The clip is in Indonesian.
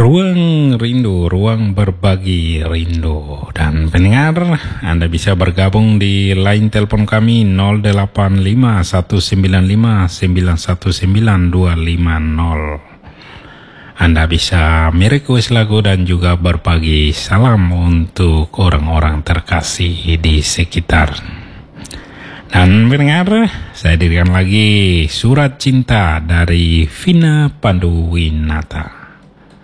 Ruang Rindu, ruang berbagi rindu. Dan pendengar, Anda bisa bergabung di line telepon kami 085195919250. Anda bisa merequest lagu dan juga berbagi salam untuk orang-orang terkasih di sekitar. Dan pendengar, saya hadirkan lagi Surat Cinta dari Vina Panduwinata.